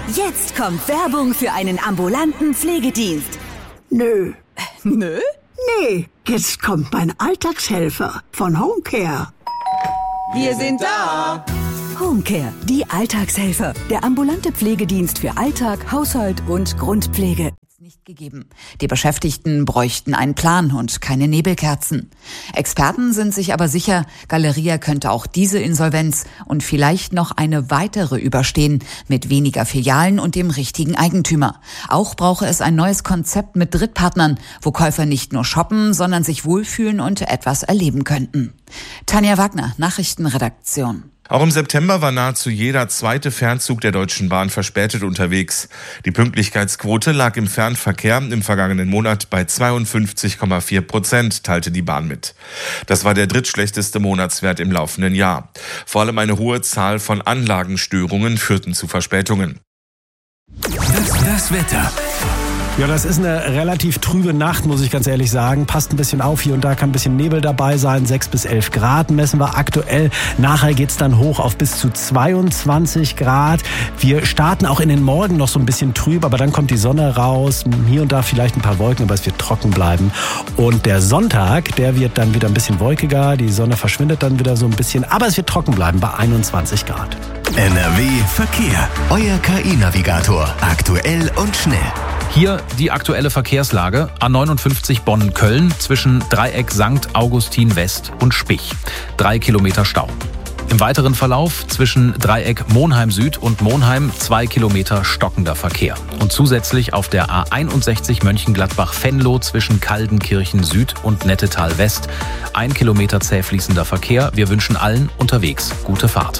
Jetzt kommt Werbung für einen ambulanten Pflegedienst. Nö. Nö? Nee, jetzt kommt mein Alltagshelfer von Homecare. Wir sind da. Homecare, die Alltagshelfer. Der ambulante Pflegedienst für Alltag, Haushalt und Grundpflege. Nicht gegeben. Die Beschäftigten bräuchten einen Plan und keine Nebelkerzen. Experten sind sich aber sicher, Galeria könnte auch diese Insolvenz und vielleicht noch eine weitere überstehen, mit weniger Filialen und dem richtigen Eigentümer. Auch brauche es ein neues Konzept mit Drittpartnern, wo Käufer nicht nur shoppen, sondern sich wohlfühlen und etwas erleben könnten. Tanja Wagner, Nachrichtenredaktion. Auch im September war nahezu jeder zweite Fernzug der Deutschen Bahn verspätet unterwegs. Die Pünktlichkeitsquote lag im Fernverkehr im vergangenen Monat bei 52,4%, teilte die Bahn mit. Das war der drittschlechteste Monatswert im laufenden Jahr. Vor allem eine hohe Zahl von Anlagenstörungen führten zu Verspätungen. Das Wetter. Ja, das ist eine relativ trübe Nacht, muss ich ganz ehrlich sagen. Passt ein bisschen auf, hier und da kann ein bisschen Nebel dabei sein. 6 bis 11 Grad messen wir aktuell. Nachher geht's dann hoch auf bis zu 22 Grad. Wir starten auch in den Morgen noch so ein bisschen trüb, aber dann kommt die Sonne raus. Hier und da vielleicht ein paar Wolken, aber es wird trocken bleiben. Und der Sonntag, der wird dann wieder ein bisschen wolkiger. Die Sonne verschwindet dann wieder so ein bisschen, aber es wird trocken bleiben bei 21 Grad. NRW Verkehr. Euer KI-Navigator. Aktuell und schnell. Hier die aktuelle Verkehrslage. A59 Bonn-Köln zwischen Dreieck St. Augustin West und Spich. 3 Kilometer Stau. Im weiteren Verlauf zwischen Dreieck Monheim Süd und Monheim 2 Kilometer stockender Verkehr. Und zusätzlich auf der A61 Mönchengladbach-Venlo zwischen Kaldenkirchen Süd und Nettetal West 1 Kilometer zäh fließender Verkehr. Wir wünschen allen unterwegs gute Fahrt.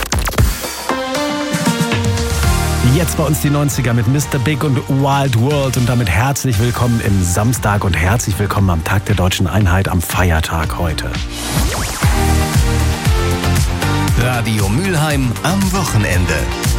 Jetzt bei uns die 90er mit Mr. Big und Wild World und damit herzlich willkommen im Samstag und herzlich willkommen am Tag der Deutschen Einheit am Feiertag heute. Radio Mülheim am Wochenende.